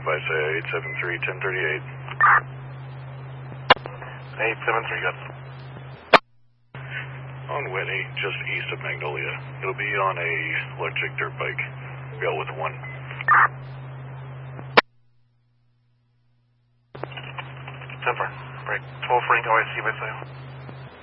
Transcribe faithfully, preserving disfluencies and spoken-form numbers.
By say eight seven three, ten thirty-eight. eight seven three, good. On Whitney, just east of Magnolia. It'll be on a electric dirt bike. Go with one. ten four, break. twelve Frank, O I C by sale.